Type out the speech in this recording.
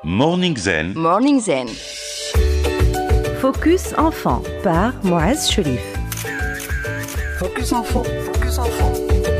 Morning Zen, Morning Zen. Focus enfant par Moaz Sherif. Focus enfant.